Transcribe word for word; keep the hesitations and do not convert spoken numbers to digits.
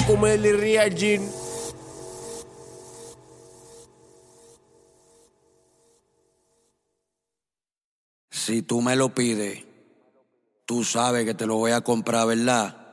Kumeli Riajin. Si tú me lo pides, tú sabes que te lo voy a comprar, ¿verdad?